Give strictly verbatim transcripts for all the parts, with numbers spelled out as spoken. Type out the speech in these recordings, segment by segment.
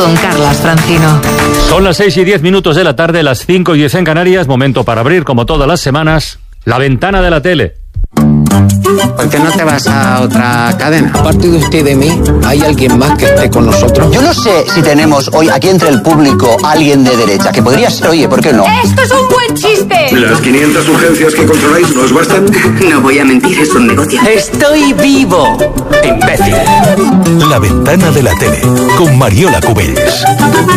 con Carlas Francino. Son las seis y diez minutos de la tarde, las cinco y diez en Canarias, momento para abrir, como todas las semanas, la ventana de la tele. ¿Por qué no te vas a otra cadena? Aparte de usted y de mí, ¿hay alguien más que esté con nosotros? Yo no sé si tenemos hoy aquí entre el público alguien de derecha, que podría ser, oye, ¿por qué no? ¡Esto es un buen chiste! ¿Las quinientas urgencias que controláis no os bastan? No voy a mentir, es un negocio. ¡Estoy vivo! ¡Imbécil! La ventana de la tele, con Mariola Cubells.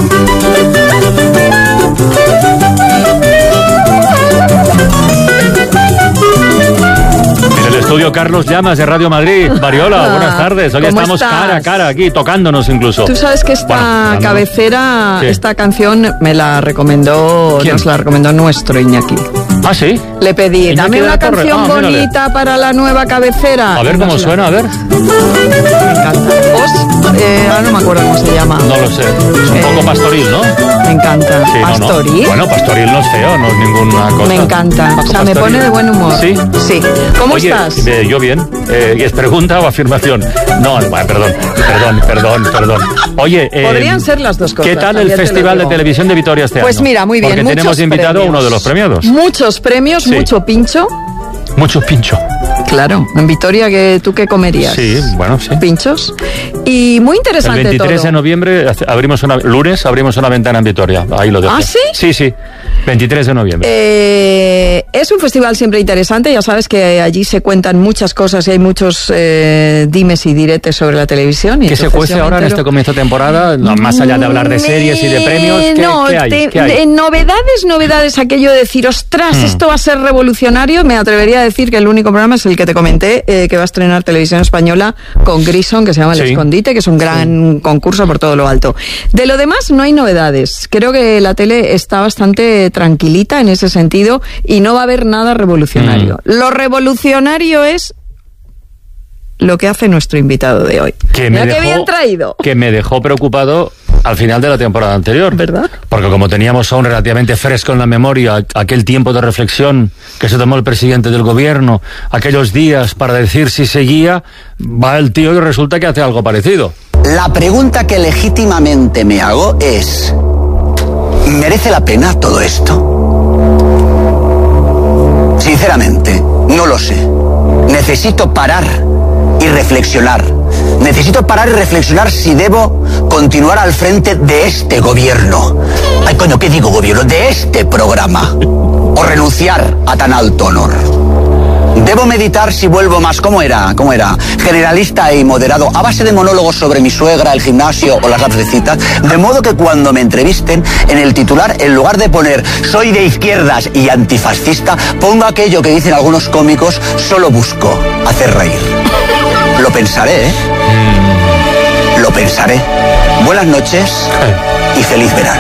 En el estudio Carlos Llamas de Radio Madrid. Mariola, buenas tardes. Hoy estamos estás? cara a cara aquí, tocándonos incluso. Tú sabes que esta bueno, cabecera, sí. esta canción me la recomendó, ¿Quién? nos la recomendó nuestro Iñaki. ¿Ah, sí? Le pedí, Iñaki dame de la una Torre. canción Ah, mírale. bonita para la nueva cabecera. A ver Y cómo nos la- suena, a ver. Me encanta. Os, eh, ahora no me acuerdo cómo se llama. No lo sé. Es un Eh, poco pastoril, ¿no? Me encanta. Sí, no, no. ¿Pastoril? Bueno, pastoril no es feo, no es ninguna cosa. Me encanta. Paco O sea, me Pastoril. pone de buen humor. ¿Sí? Sí. ¿Cómo Oye, estás? eh, yo bien. Eh, ¿Es pregunta o afirmación? No, bueno, perdón, perdón, perdón, perdón. Oye, eh, Podrían ser las dos cosas. ¿qué tal el también te lo Festival de digo. Televisión de Vitoria este Pues año? mira, muy bien. Porque muchos tenemos invitado premios. a uno de los premiados. Muchos premios, Sí. mucho pincho. Mucho pincho. Claro, en Vitoria, que ¿tú qué comerías? Sí, bueno, sí. Pinchos. Y muy El interesante veintitrés todo. de noviembre hace- abrimos una lunes abrimos una ventana en Vitoria. Ahí lo dejo. ¿Ah, sí? Sí, sí. veintitrés de noviembre. Eh, es un festival siempre interesante, ya sabes que allí se cuentan muchas cosas y hay muchos eh, dimes y diretes sobre la televisión. Y ¿Qué se entonces cuece yo me ahora en entero. este comienzo de temporada? No, más allá de hablar de series y de premios, ¿qué, no, qué hay? te- ¿Qué hay? de novedades, novedades, aquello de decir, ostras, Hmm. esto va a ser revolucionario. Me atrevería a decir que el único programa es el que te comenté, eh, que va a estrenar Televisión Española con Grison, que se llama El Sí. Escondite, que es un gran concurso por todo lo alto. De lo demás, no hay novedades. Creo que la tele está bastante tranquilita en ese sentido y no va a haber nada revolucionario. Mm. Lo revolucionario es lo que hace nuestro invitado de hoy. Que me Mira qué dejó- bien traído. Que me dejó preocupado al final de la temporada anterior. ¿Verdad? Porque como teníamos aún relativamente fresco en la memoria aquel tiempo de reflexión que se tomó el presidente del gobierno, aquellos días para decir si seguía, va el tío y resulta que hace algo parecido. La pregunta que legítimamente me hago es, ¿merece la pena todo esto? Sinceramente, no lo sé. Necesito parar y reflexionar. Necesito parar y reflexionar si debo continuar al frente de este gobierno. Ay, coño, ¿qué digo gobierno? De este programa. O renunciar a tan alto honor. Debo meditar si vuelvo más, ¿cómo era? ¿Cómo era? Generalista y moderado, a base de monólogos sobre mi suegra, el gimnasio o las apps de citas, de modo que cuando me entrevisten, en el titular, en lugar de poner soy de izquierdas y antifascista, ponga aquello que dicen algunos cómicos, solo busco hacer reír. Lo pensaré, ¿eh? Lo pensaré. Buenas noches y feliz verano.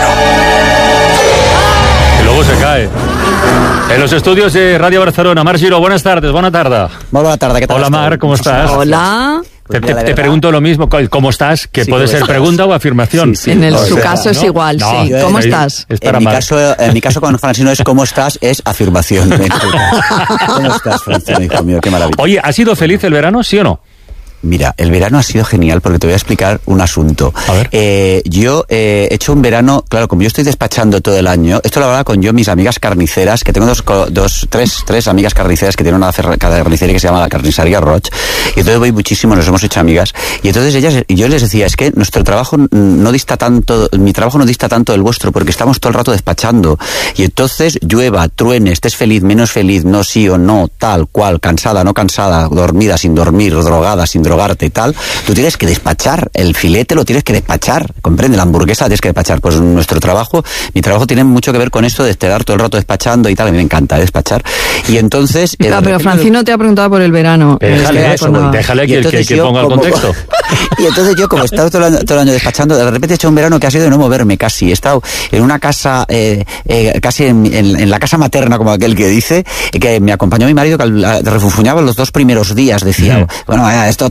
Y luego se cae. En los estudios de Radio Barcelona, Mar Giró, buenas tardes, buena tarde. Muy buena tarde, ¿qué tal? Hola Mar, ¿cómo estás? Hola. Te, Pues te- mira, de te verdad. pregunto lo mismo, ¿cómo estás? Que Sí, puede ¿cómo ser estás? pregunta o afirmación. Sí, sí. En el, O su sea, caso es ¿no? igual, No, sí. es- ¿Cómo es- estás? es para En mi, Mar. caso, en mi caso con Francino es ¿cómo estás? Es afirmación. ¿Cómo estás, Francino, hijo mío? Qué maravilla. Oye, ¿ha sido feliz el verano, sí o no? Mira, el verano ha sido genial porque te voy a explicar un asunto. A ver. Eh, yo eh, he hecho un verano, claro, como yo estoy despachando todo el año, esto lo hablaba con yo, mis amigas carniceras, que tengo dos, co- dos tres, tres amigas carniceras que tienen una fer- carnicería que se llama la Carnicería Roch, y entonces voy muchísimo, nos hemos hecho amigas, y entonces ellas, y yo les decía, es que nuestro trabajo no dista tanto, mi trabajo no dista tanto del vuestro, porque estamos todo el rato despachando, y entonces llueva, truene, estés feliz, menos feliz, no sí o no, tal cual, cansada, no cansada, dormida, sin dormir, drogada, sin drogarte y tal, tú tienes que despachar, el filete lo tienes que despachar, comprende, la hamburguesa la tienes que despachar. Pues nuestro trabajo, mi trabajo tiene mucho que ver con esto de estar todo el rato despachando y tal, a mí me encanta despachar. Y entonces... eh, Ah, de pero repente- Francino te ha preguntado por el verano. Déjale Eh, eso, cuando- déjale Y que, que, entonces que yo ponga el como- contexto. Y entonces yo, como he estado todo el, año, todo el año despachando, de repente he hecho un verano que ha sido de no moverme casi. He estado en una casa, eh, eh, casi en, en, en la casa materna, como aquel que dice, que me acompañó mi marido, que al- a- refunfuñaba los dos primeros días. Decía, Mm. bueno, eh, esto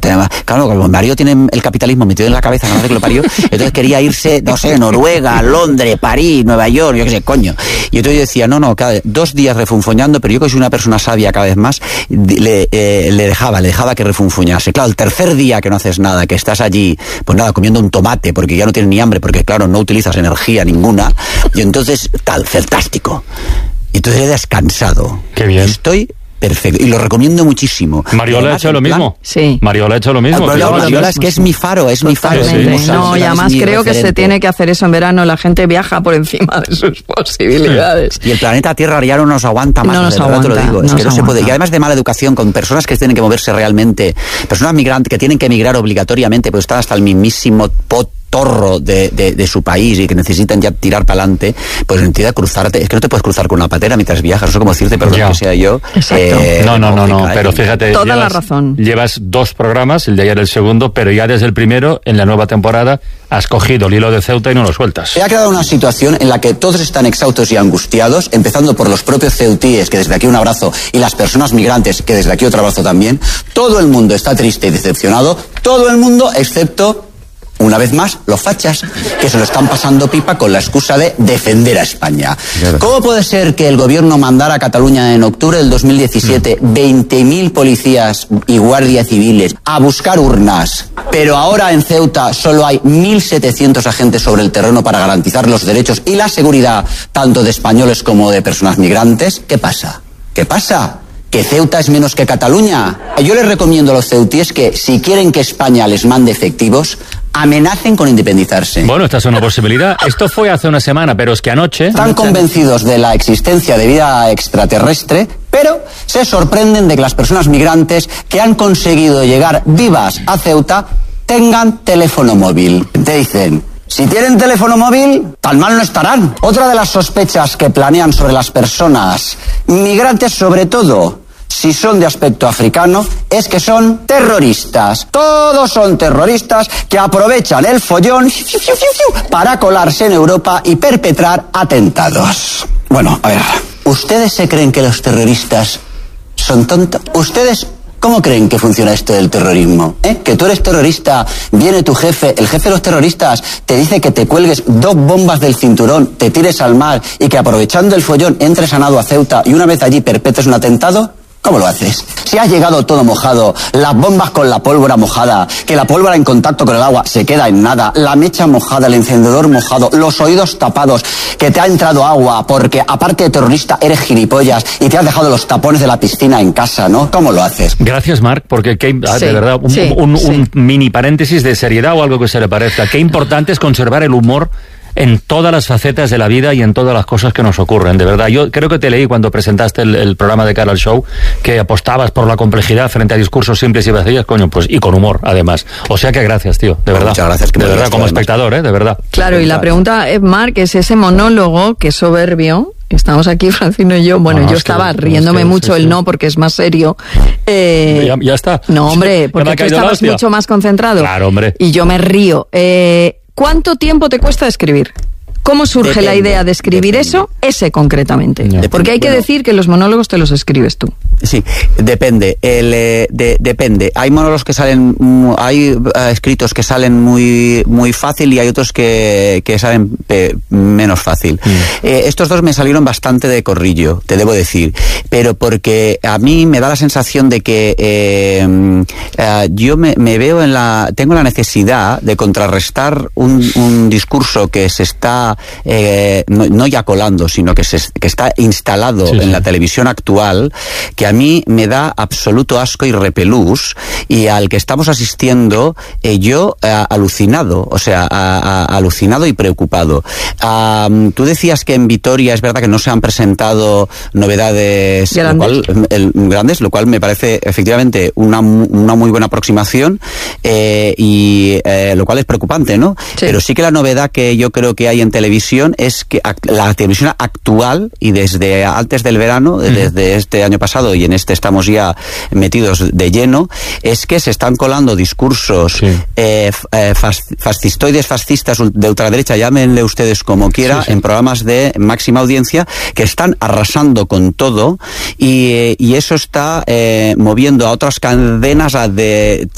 Claro, como Mario tiene el capitalismo metido en la cabeza, no sé que lo parió, entonces quería irse, no sé, Noruega, Londres, París, Nueva York, yo qué sé, coño. Y entonces yo decía, no, no, cada dos días refunfuñando, pero yo que soy una persona sabia cada vez más, le, eh, le dejaba, le dejaba que refunfuñase. Claro, el tercer día que no haces nada, que estás allí, pues nada, comiendo un tomate, porque ya no tienes ni hambre, porque claro, no utilizas energía ninguna, y entonces, tal, fantástico. Y entonces he descansado. Qué bien. Estoy perfecto. Y lo recomiendo muchísimo. Mariola ha hecho lo mismo. Plan, sí. Mariola ha hecho lo mismo. El problema, Mariola, es que es mi faro, es mi faro. Sí, sí. No, y además creo referente. que se tiene que hacer eso en verano. La gente viaja por encima de sus posibilidades. Y el planeta Tierra ya no nos aguanta más. No nos de verdad aguanta, te lo digo. Es no que no nos se puede. aguanta. Y además de mala educación con personas que tienen que moverse realmente, personas migrantes que tienen que emigrar obligatoriamente, pues están hasta el mismísimo pot torro de, de, de su país y que necesitan ya tirar para adelante, pues necesita cruzarte. Es que no te puedes cruzar con una patera mientras viajas, no sé cómo decirte, perdón Ya. que sea yo. Eh, no, no, no, no, ¿eh? pero fíjate, Toda llevas, la razón. Llevas dos programas, el de ayer el segundo, pero ya desde el primero, en la nueva temporada, has cogido el hilo de Ceuta y no lo sueltas. Se ha creado una situación en la que todos están exhaustos y angustiados, empezando por los propios ceutíes, que desde aquí un abrazo, y las personas migrantes, que desde aquí otro abrazo también. Todo el mundo está triste y decepcionado, todo el mundo excepto, una vez más, los fachas, que se lo están pasando pipa con la excusa de defender a España. Claro. ¿Cómo puede ser que el gobierno mandara a Cataluña en octubre del dos mil diecisiete mm. veinte mil policías y guardias civiles a buscar urnas, pero ahora en Ceuta solo hay mil setecientos agentes sobre el terreno para garantizar los derechos y la seguridad tanto de españoles como de personas migrantes? ¿Qué pasa? ¿Qué pasa? ¿Que Ceuta es menos que Cataluña? Yo les recomiendo a los ceutíes que, si quieren que España les mande efectivos, amenacen con independizarse. Bueno, esta es una posibilidad. Esto fue hace una semana, pero es que anoche... Están convencidos de la existencia de vida extraterrestre, pero se sorprenden de que las personas migrantes que han conseguido llegar vivas a Ceuta tengan teléfono móvil. Te dicen, si tienen teléfono móvil, tan mal no estarán. Otra de las sospechas que planean sobre las personas migrantes, sobre todo si son de aspecto africano, es que son terroristas. Todos son terroristas que aprovechan el follón para colarse en Europa y perpetrar atentados. Bueno, a ver, ¿ustedes se creen que los terroristas son tontos? ¿Ustedes cómo creen que funciona esto del terrorismo? ¿Eh? Que tú eres terrorista, viene tu jefe, el jefe de los terroristas, te dice que te cuelgues dos bombas del cinturón, te tires al mar y que aprovechando el follón entres a nado a Ceuta y una vez allí perpetres un atentado. ¿Cómo lo haces? Si has llegado todo mojado, las bombas con la pólvora mojada, que la pólvora en contacto con el agua se queda en nada, la mecha mojada, el encendedor mojado, los oídos tapados, que te ha entrado agua porque aparte de terrorista eres gilipollas y te has dejado los tapones de la piscina en casa, ¿no? ¿Cómo lo haces? Gracias, Marc, porque qué, ah, Sí, de verdad, un, sí, un, un, sí. un mini paréntesis de seriedad o algo que se le parezca. Qué importante es conservar el humor en todas las facetas de la vida y en todas las cosas que nos ocurren, de verdad. Yo creo que te leí cuando presentaste el, el programa de cara al show que apostabas por la complejidad frente a discursos simples y vacíos, coño, pues y con humor, además. O sea que gracias, tío, de verdad. Muchas gracias. Que de me verdad, digas, como además. espectador, ¿eh? De verdad. Claro, y la pregunta, eh, Marc, es ese monólogo que es soberbio. Estamos aquí, Francino y yo. Bueno, No, yo es que- estaba es riéndome que- mucho, sí, el sí. no, porque es más serio. Eh, Ya, ya está. No, hombre, Ya me porque ha tú caído la estabas hostia. mucho más concentrado. Claro, hombre. Y yo me río. Eh, ¿Cuánto tiempo te cuesta escribir? ¿Cómo surge la Depende, idea de escribir depende. eso? Ese concretamente. Ya. Porque hay que Bueno. decir que los monólogos te los escribes tú. Sí, depende. El, eh, de, depende. Hay monólogos que salen, mu- hay eh, escritos que salen muy muy fácil y hay otros que, que salen pe- menos fácil. Mm. Eh, estos dos me salieron bastante de corrillo, te debo decir, pero porque a mí me da la sensación de que eh, eh, yo me, me veo en la, tengo la necesidad de contrarrestar un, un discurso que se está eh, no, no ya colando, sino que se que está instalado Sí, en sí. la televisión actual, que a mí me da absoluto asco y repelús, y al que estamos asistiendo eh, yo eh, alucinado, o sea, a, a, alucinado y preocupado. Um, tú decías que en Vitoria es verdad que no se han presentado novedades Grandes. Lo cual, el, grandes, lo cual me parece efectivamente una, mu- una muy buena aproximación, eh, y eh, lo cual es preocupante, ¿no? Sí. Pero sí que la novedad que yo creo que hay en televisión televisión es que la televisión actual, y desde antes del verano, uh-huh. desde este año pasado, y en este estamos ya metidos de lleno, es que se están colando discursos sí. eh, fascistoides, fascistas, de ultraderecha, llámenle ustedes como quiera, sí, sí. en programas de máxima audiencia, que están arrasando con todo, y, y eso está eh, moviendo a otras cadenas a de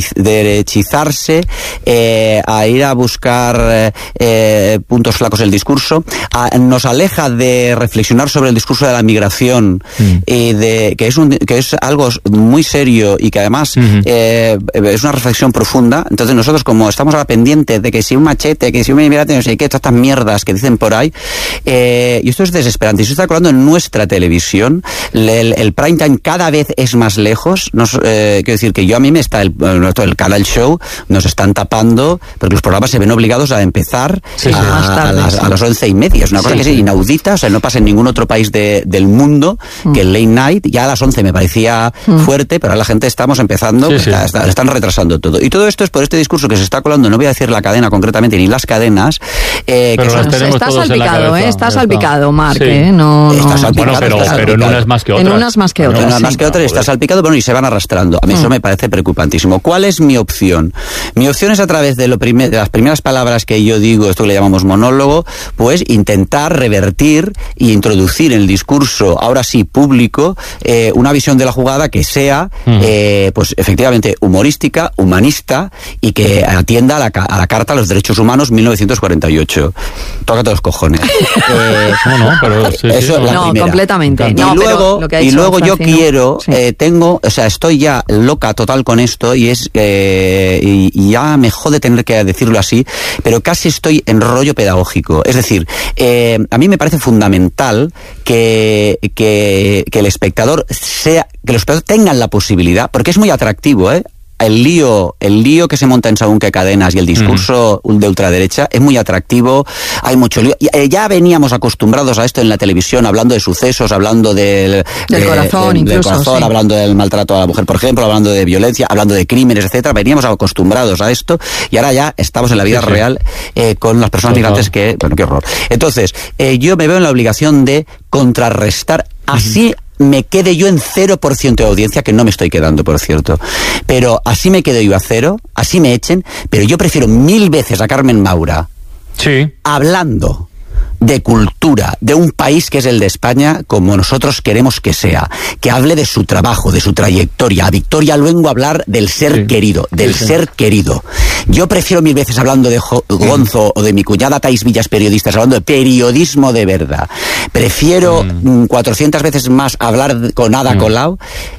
derechizarse, eh, a ir a buscar eh, puntos flacos en el discurso, a, nos aleja de reflexionar sobre el discurso de la migración, mm. y de que es un que es algo muy serio y que además mm-hmm. eh, es una reflexión profunda. Entonces nosotros, como estamos ahora pendientes de que si un machete, que si un inmigrante, no sé qué, todas estas mierdas que dicen por ahí, eh, y esto es desesperante. Y se está colando en nuestra televisión, el, el prime time cada vez es más lejos. Nos, eh, quiero decir que yo a mí me está el, el Canal Show, nos están tapando, porque los programas se ven obligados a empezar sí, a, más tarde, a, las, sí. a las once y media. Es una cosa sí, que es inaudita, o sea, no pasa en ningún otro país de, del mundo, mm. que el late night, ya a las once me parecía mm. fuerte, pero ahora la gente estamos empezando, sí, pues, sí. Está, está, están retrasando todo. Y todo esto es por este discurso que se está colando, no voy a decir la cadena concretamente, ni las cadenas, eh, pero que las son, tenemos está todos salpicado, en la eh, está cabeza, salpicado, Marc, sí. eh, no, está no. salpicado, bueno, pero, está pero en unas más que otras. En unas más que otras. En unas sí. más que otras está salpicado, bueno, y se van arrastrando. A mí mm. eso me parece preocupantísimo. ¿Cuál es mi opción? Mi opción es, a través de, lo primer, de las primeras palabras que yo digo, esto que le llamamos monólogo, pues intentar revertir e introducir en el discurso, ahora sí público, eh, una visión de la jugada que sea, mm. eh, pues efectivamente humorística, humanista, y que atienda a la, a la Carta de los Derechos Humanos mil novecientos cuarenta y ocho. Tócate los cojones. eh, no, no, pero sí, eso sí, es la no, primera. completamente. Y no, luego, lo que y luego yo Francino, quiero, sí. eh, tengo, o sea, estoy ya loca total con esto, y es, eh, y, y ya me jode tener que decirlo así, pero casi estoy en rollo pedagógico. Es decir, eh, a mí me parece fundamental que, que, que el espectador sea, que los espectadores tengan la posibilidad, porque es muy atractivo, ¿eh? El lío, el lío que se monta en según qué cadenas y el discurso mm. de ultraderecha es muy atractivo, hay mucho lío. Ya veníamos acostumbrados a esto en la televisión, hablando de sucesos, hablando del, del de, corazón, de, incluso, del corazón sí. hablando del maltrato a la mujer, por ejemplo, hablando de violencia, hablando de crímenes, etcétera. Veníamos acostumbrados a esto, y ahora ya estamos en la vida sí, sí. real eh, con las personas Total. migrantes que, bueno, qué horror. Entonces, eh, yo me veo en la obligación de contrarrestar así mm-hmm. me quede yo en cero por ciento de audiencia, que no me estoy quedando, por cierto. Pero así me quedo yo a cero, así me echen, pero yo prefiero mil veces a Carmen Maura sí. hablando de cultura, de un país que es el de España, como nosotros queremos que sea, que hable de su trabajo, de su trayectoria. A Victoria Luengo hablar del ser sí. querido, del sí, ser sí. querido. Yo prefiero mil veces, hablando de jo- Gonzo sí. o de mi cuñada Thais Villas, periodistas, hablando de periodismo de verdad. Prefiero mm. cuatrocientas veces más hablar con Ada mm. Colau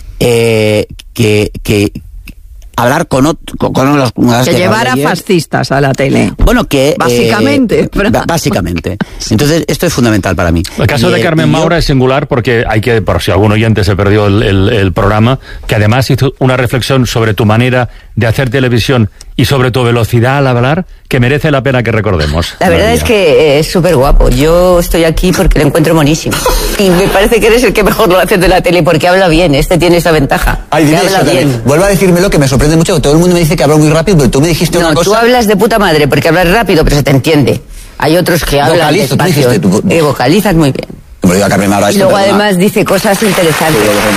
eh, que... que hablar con, otro, con, con los que llevar a fascistas a la tele. Bueno, que básicamente, eh, b- básicamente. Entonces esto es fundamental para mí. El caso y, de Carmen yo... Maura es singular porque hay que, por si algún oyente se perdió el, el, el programa, que además hizo una reflexión sobre tu manera de hacer televisión y sobre tu velocidad al hablar, que merece la pena que recordemos. La verdad es que es súper guapo. Yo estoy aquí porque lo encuentro monísimo. Y me parece que eres el que mejor lo hace de la tele, porque habla bien. Este tiene esa ventaja. Ay, que habla bien. Vuelve a decírmelo, que me sorprende mucho. Todo el mundo me dice que hablo muy rápido, pero tú me dijiste no, una cosa... No, tú hablas de puta madre, porque hablas rápido, pero se te entiende. Hay otros que hablan Vocalizo, despacio. tú dijiste, tú... Eh, vocalizas muy bien. Me lo digo a Carmen Maura. Y luego además dice cosas interesantes.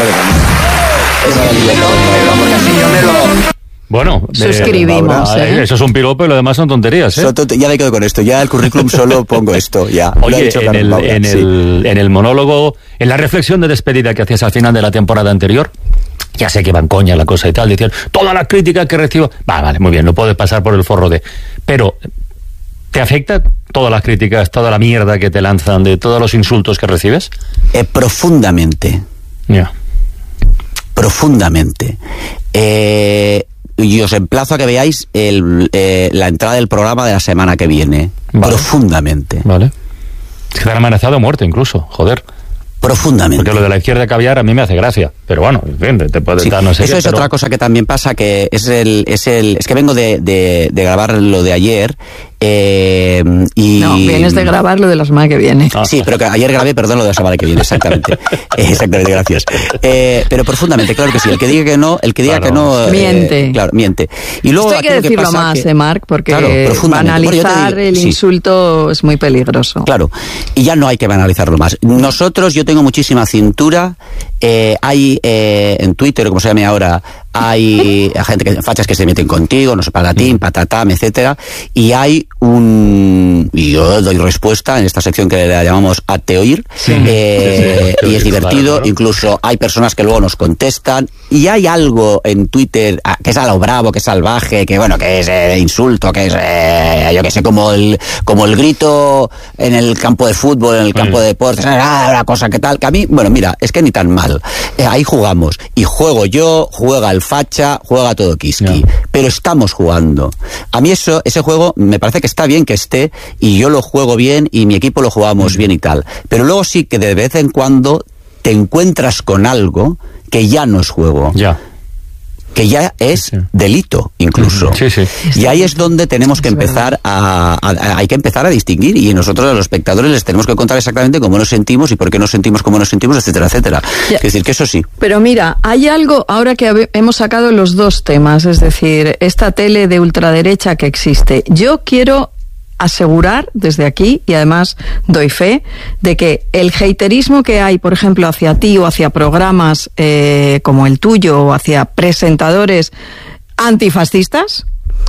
Bueno, suscribimos. Eh, ¿eh? Eso es un piropo y lo demás son tonterías. ¿eh? So, to- ya me quedo con esto. Ya el currículum solo pongo esto. Ya. Oye, en el, Maura, en, sí. el, en el monólogo, en la reflexión de despedida que hacías al final de la temporada anterior, ya sé que van coña la cosa y tal, decían, toda la crítica que recibo... Va, vale, muy bien, no puedes pasar por el forro de... Pero, ¿te afecta todas las críticas, toda la mierda que te lanzan, de todos los insultos que recibes? Eh, profundamente. Ya. Yeah. Profundamente. Eh... Y os emplazo a que veáis el, eh, la entrada del programa de la semana que viene. Vale. Profundamente. Vale. Es que te han amenazado de muerte incluso, joder. Profundamente. Porque lo de la izquierda caviar a mí me hace gracia. Pero bueno, en fin, te puede sí, dar no sé Eso qué, es pero... otra cosa que también pasa, que es el... Es, el, es que vengo de, de, de grabar lo de ayer... Eh, y... No, vienes de grabar lo de la semana que viene. Ah. Sí, pero que ayer grabé, perdón, lo de la semana que viene, exactamente. eh, exactamente, gracias. Eh, pero profundamente, claro que sí. El que diga que no, el que diga claro. que no... Eh, miente. Claro, miente. Y luego Esto hay que decirlo que más, que, eh, Marc, porque claro, banalizar bueno, digo, el sí. insulto es muy peligroso. Claro, y ya no hay que banalizarlo más. Nosotros, yo tengo muchísima cintura, eh, hay eh, en Twitter, como se llame ahora, hay gente que fachas que se meten contigo, no sé, patatín, patatam, etcétera, y hay un... y yo doy respuesta en esta sección que la llamamos Hazte Oír, sí. eh, sí, sí, y es sí, divertido, claro, claro. Incluso hay personas que luego nos contestan, y hay algo en Twitter ah, que es a lo bravo, que es salvaje, que bueno, que es eh, insulto, que es, eh, yo que sé, como el, como el grito en el campo de fútbol, en el campo sí. de deportes, ah, una cosa que tal, que a mí, bueno, mira, es que ni tan mal. Eh, ahí jugamos, y juego yo, juega el facha, juega todo Kiski, yeah. pero estamos jugando. A mí eso, ese juego me parece que está bien que esté, y yo lo juego bien, y mi equipo lo jugamos mm. bien y tal, pero luego sí que de vez en cuando te encuentras con algo que ya no es juego. Ya. Yeah. Que ya es sí, sí. delito, incluso. Sí, sí. Y ahí es donde tenemos que empezar a, a, a, hay que empezar a distinguir, y nosotros a los espectadores les tenemos que contar exactamente cómo nos sentimos y por qué nos sentimos como nos sentimos, etcétera, etcétera. Ya. Es decir, que eso sí. Pero mira, hay algo, ahora que hemos sacado los dos temas, es decir, esta tele de ultraderecha que existe, yo quiero asegurar desde aquí, y además doy fe, de que el haterismo que hay, por ejemplo, hacia ti o hacia programas eh, como el tuyo, o hacia presentadores antifascistas,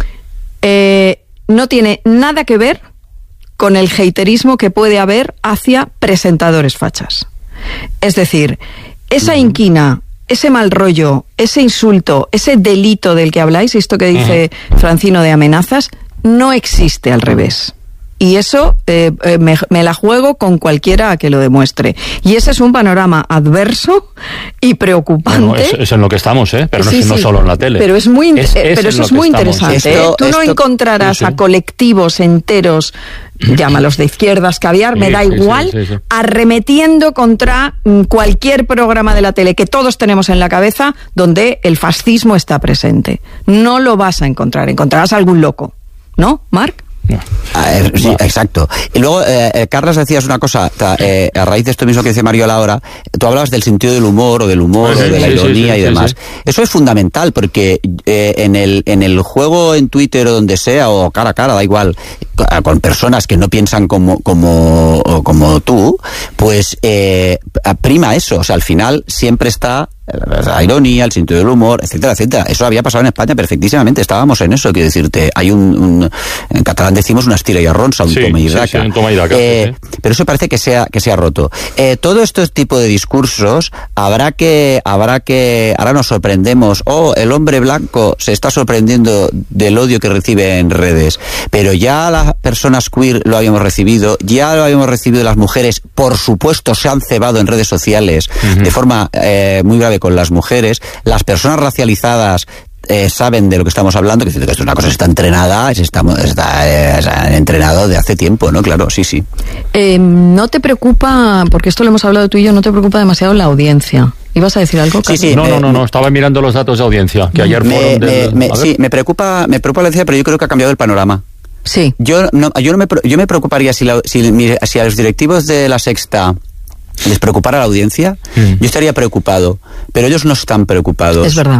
eh, no tiene nada que ver con el haterismo que puede haber hacia presentadores fachas. Es decir, esa uh-huh. inquina, ese mal rollo, ese insulto, ese delito del que habláis, esto que dice uh-huh. Francino de amenazas, no existe al revés. Y eso eh, eh, me, me la juego con cualquiera que lo demuestre. Y ese es un panorama adverso y preocupante. Bueno, es, es en lo que estamos, ¿eh? Pero sí, no, sí, no solo en la tele. Pero, es muy, es, eh, es pero eso es muy interesante. Esto, ¿eh? Tú esto, no encontrarás sí, sí. a colectivos enteros, llámalos de izquierdas, caviar, sí, me da sí, igual, sí, sí, sí. arremetiendo contra cualquier programa de la tele que todos tenemos en la cabeza donde el fascismo está presente. No lo vas a encontrar. Encontrarás a algún loco. ¿No, Marc? No. A ver, sí, exacto. Y luego, eh, eh, Carlos, decías una cosa, eh, a raíz de esto mismo que dice Mariola ahora, tú hablabas del sentido del humor, o del humor, sí, o de la sí, ironía sí, sí, y demás. Sí, sí. Eso es fundamental, porque eh, en el en el juego en Twitter o donde sea, o cara a cara, da igual, con personas que no piensan como como, como tú, pues eh, prima eso. O sea, al final siempre está la ironía, el sentido del humor, etcétera, etcétera. Eso había pasado en España perfectísimamente, estábamos en eso, quiero decirte, hay un, un en catalán decimos una estira y arronsa, un sí, toma y daca. Sí, sí, un toma y daca, eh, sí, sí. Pero eso parece que sea que se ha roto. Eh, todo este tipo de discursos habrá que habrá que ahora nos sorprendemos, oh, el hombre blanco se está sorprendiendo del odio que recibe en redes, pero ya las personas queer lo habíamos recibido, ya lo habíamos recibido las mujeres, por supuesto se han cebado en redes sociales uh-huh. de forma eh, muy grave con las mujeres, las personas racializadas Eh, saben de lo que estamos hablando, que esto es una cosa que está entrenada, está, está, eh, está entrenado de hace tiempo, ¿no? Claro, sí, sí. Eh, ¿No te preocupa, porque esto lo hemos hablado tú y yo, no te preocupa demasiado la audiencia? ¿Ibas a decir algo, Carlos? Sí, sí. No, eh, no, no, no, estaba mirando los datos de audiencia, que ayer me, fueron del... me, me, sí, me preocupa, me preocupa la audiencia, pero yo creo que ha cambiado el panorama. Sí. Yo no, yo no me, yo me preocuparía si, la, si, si a los directivos de La Sexta les preocupara la audiencia, mm. yo estaría preocupado, pero ellos no están preocupados. Es verdad.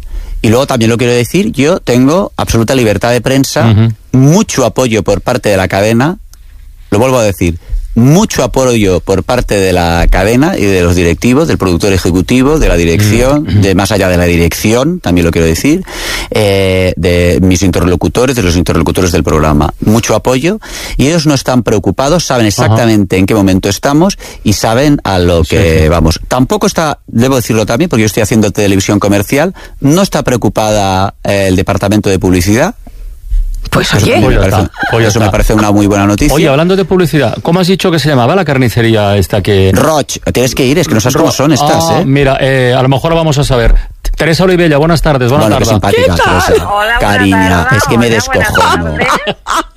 Y luego también lo quiero decir, yo tengo absoluta libertad de prensa, uh-huh. mucho apoyo por parte de la cadena, lo vuelvo a decir, mucho apoyo por parte de la cadena y de los directivos, del productor ejecutivo, de la dirección, uh-huh. de más allá de la dirección, también lo quiero decir, eh, de mis interlocutores, de los interlocutores del programa. Mucho apoyo, y ellos no están preocupados, saben exactamente uh-huh. en qué momento estamos y saben a lo que sí, sí. vamos. Tampoco está, debo decirlo también, porque yo estoy haciendo televisión comercial, no está preocupada eh, el departamento de publicidad. Pues eso, oye, me parece, oye eso me parece una muy buena noticia. Oye, hablando de publicidad, ¿cómo has dicho que se llamaba la carnicería esta que...? Roch, tienes que ir, es que no sabes Ro- cómo son estas, ah, ¿eh? Mira, eh, a lo mejor lo vamos a saber. Teresa Olivella, buenas tardes, buenas bueno, tardes. Qué simpática, Teresa. Hola, Cariña, tarde, es que me hola, descojono.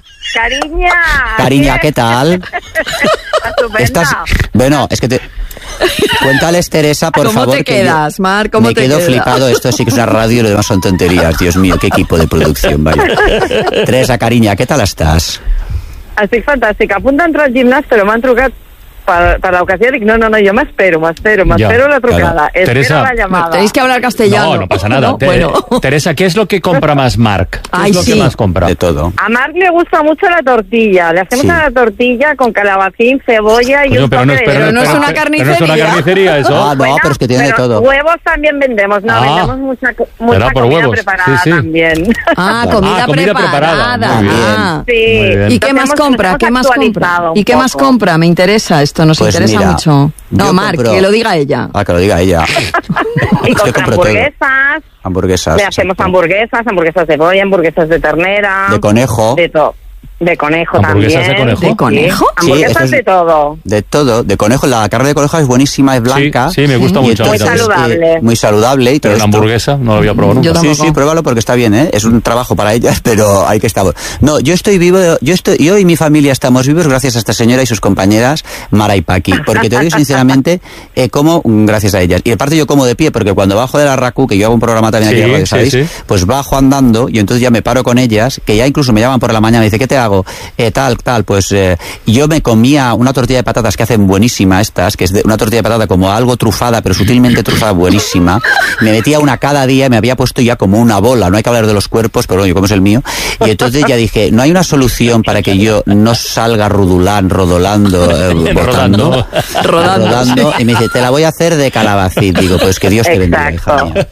Cariña. Cariña, ¿qué tal? Estupenda. Estás, bueno, es que te... Cuéntales, Teresa, por ¿Cómo favor. te quedas, Mar? ¿Cómo me te quedo quedas? flipado. Esto sí que es una radio y lo demás son tonterías. Dios mío, qué equipo de producción, vaya. Teresa, cariña, ¿qué tal estás? Estic fantàstic. A punt d'entrar al gimnàs, però m'han trucat per, per l'ocasió. Dic, no, no, no, jo m'espero, m'espero, m'espero la trucada. Claro. Espero Teresa, la llamada. Tenéis que hablar castellano. No, no pasa nada. ¿No? Te- Bueno. Teresa, ¿qué es lo que compra más Marc? ¿Qué Ay, es lo sí. que más compra? De todo. A Marc le gusta mucho la tortilla. Le hacemos Sí. una tortilla con calabacín, cebolla y Coño, un pero no toque es, de... Pero no es una pero no es carnicería. una carnicería eso. Ah, no, Bueno, pero es que tiene de pero todo. huevos también vendemos. No, Ah. vendemos mucha, co- mucha Será por comida huevos. preparada Sí, sí. también. Ah, Claro. comida, Ah, comida preparada. preparada. Muy bien. Ah. Sí. Muy bien. ¿Y qué Lo más hemos- compra? hemos ¿Qué más compra? actualizado un ¿Y qué más poco. compra? Me interesa esto, nos Pues interesa mira, mucho. No, yo Marc, compro- que lo diga ella. Ah, que lo diga ella. Y Es que con compro todo. hamburguesas. Hamburguesas. Le hacemos exacto. hamburguesas, hamburguesas de cebolla, hamburguesas de ternera. De conejo. De todo. De conejo ¿Hamburguesas también. de conejo? ¿De conejo? Sí, hamburguesas eso es- de todo. De todo, de conejo. La carne de conejo es buenísima, es blanca. Sí, sí, me gusta Y mucho. entonces, Muy saludable. eh, muy saludable y todo Pero una esto. hamburguesa no lo había probado nunca. Yo Sí, tampoco. sí, pruébalo porque está bien, ¿eh? Es un trabajo para ellas, pero hay que estar. No, yo estoy vivo, yo estoy, yo y mi familia estamos vivos gracias a esta señora y sus compañeras, Mara y Paqui. Porque te digo sinceramente, eh, como mm, gracias a ellas. Y aparte yo como de pie, porque cuando bajo de la RACU, que yo hago un programa también aquí Sí, en radio, sí, ¿sabéis? sí. Pues bajo andando y entonces ya me paro con ellas, que ya incluso me llaman por la mañana y dice, ¿qué te hago? Eh, tal, tal, pues eh, yo me comía una tortilla de patatas que hacen buenísima estas, que es de una tortilla de patata como algo trufada, pero sutilmente trufada, buenísima. Me metía una cada día y me había puesto ya como una bola. No hay que hablar de los cuerpos, pero bueno, como es el mío. Y entonces ya dije, no hay una solución para que yo no salga rudulán, rodolando, eh, botando, Rodando. Rodando. rodando. Y me dice, te la voy a hacer de calabacín. Digo, pues que Dios te bendiga, hija Exacto. mía.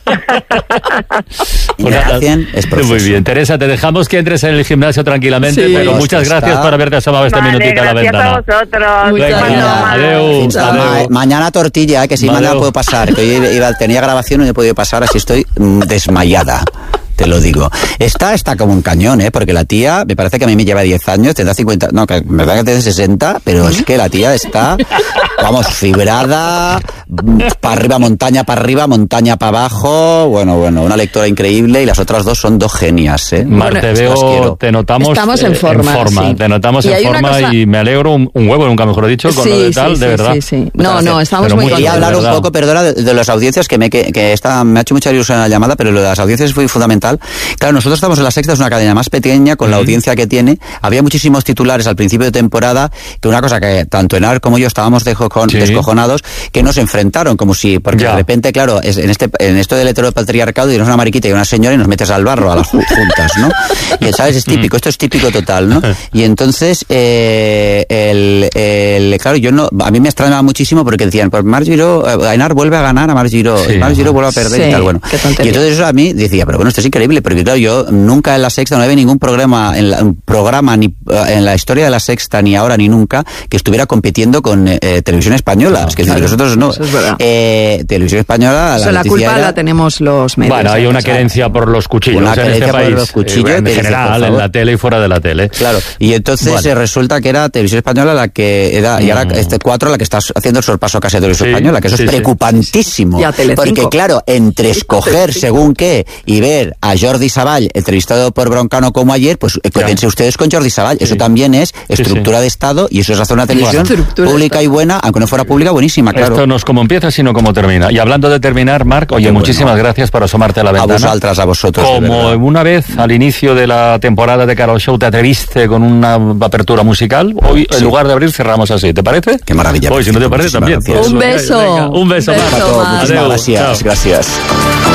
Y Pues me nada, hacen, es muy proceso. bien. Teresa, te dejamos que entres en el gimnasio tranquilamente, Sí. pero Pues muchas está. gracias por haberte asomado este Vale, minutito a la gracias ventana. a vosotros. Muchas Venga, gracias. adeu, Fins adeu. ma- mañana tortilla, eh, que si Adeu. mañana puedo pasar. Que hoy iba, tenía grabación y no he podido pasar, así estoy mm, desmayada. Te lo digo. Esta está como un cañón, ¿eh? Porque la tía, me parece que a mí me lleva diez años, tendrá cincuenta, no, que me verdad que tiene sesenta, pero es que la tía está, vamos, fibrada, para arriba, montaña para arriba, montaña para abajo, bueno, bueno, una lectora increíble y las otras dos son dos genias, ¿eh? Mar, Bueno, te las veo, quiero. te notamos Estamos en eh, forma, sí. te notamos Y en hay una forma cosa- y me alegro un, un huevo, nunca mejor dicho, con lo de Sí, tal, sí, de sí, verdad. sí, sí. Muchas No, no, gracias. estamos Pero muy muy Quería contentos. hablar un verdad. poco, perdona, de, de las audiencias, que me que, que esta, me ha hecho mucha ilusión la llamada, pero lo de las audiencias fue fundamental. Claro, nosotros estamos en La Sexta, es una cadena más pequeña, con la audiencia que tiene. Había muchísimos titulares al principio de temporada, que una cosa que tanto Enar como yo estábamos dejo- Sí. descojonados, que nos enfrentaron, como si, porque Ya. de repente, claro, es, en este en esto del heteropatriarcado, tienes una mariquita y una señora y nos metes al barro, a las ju- juntas, ¿no? Y, ¿sabes? Es típico, esto es típico total, ¿no? Y entonces, eh, el, el, claro, yo no, a mí me extrañaba muchísimo porque decían, pues Marc Giró, eh, Enar vuelve a ganar a Marc Giró, Sí. Marc Giró vuelve a perder Sí, y tal, bueno. qué tontería. Y entonces eso a mí decía, pero bueno, esto es increíble, porque claro, yo nunca en La Sexta no había ningún programa, en la, un programa ni eh, en la historia de La Sexta, ni ahora ni nunca, que estuviera compitiendo con eh, Televisión Española. No, es que claro, nosotros no. eso es verdad. Eh, Televisión Española, Eso, la la noticia culpa era- la tenemos los medios. Bueno, hay ¿eh? una O sea, querencia por los cuchillos Una en este querencia por país. los cuchillos, eh, en que dices, general, por en favor. la tele y fuera de la tele. Claro, y entonces Vale. eh, resulta que era Televisión Española la que era, y ahora Mm. este cuatro la que está haciendo el sorpaso casi a Televisión Sí, Española, que eso sí, es sí. preocupantísimo. Y a Telecinco. Porque claro, entre escoger según qué y ver a Jordi Savall entrevistado por Broncano como ayer, pues eh, Claro. quédense ustedes con Jordi Savall. Sí. Eso también es Sí, estructura sí. de Estado y eso es hacer una televisión Bueno. Estructura de pública y Estado. buena, aunque no fuera pública, buenísima, claro. Esto no es como empieza, sino como termina. Y hablando de terminar, Marc, oye, Qué bueno. muchísimas gracias por asomarte a la A ventana. vosotras, a vosotros. de Como verdad. una vez al inicio de la temporada de Carol Show te atreviste con una apertura musical, hoy en Sí. lugar de abrir cerramos así, ¿te parece? Qué maravilla. Hoy si no te parece Muchísimas también. gracias. Un Pues, beso. venga, un beso, Un Marc. beso, Marc. Muchísimas Adeu, gracias, chao. gracias.